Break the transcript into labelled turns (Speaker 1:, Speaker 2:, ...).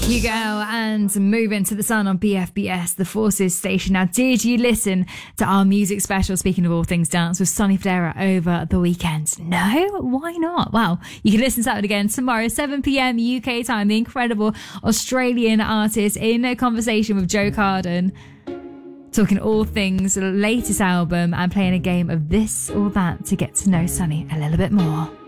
Speaker 1: You go and move into the sun on BFBS, the Forces station. Now, did you listen to our music special, speaking of all things dance, with Sonny Fodera over the weekend? No? Why not? Well, you can listen to that again tomorrow, 7 p.m. UK time. The incredible Australian artist in a conversation with Joe Carden, talking all things latest album and playing a game of this or that to get to know Sonny a little bit more.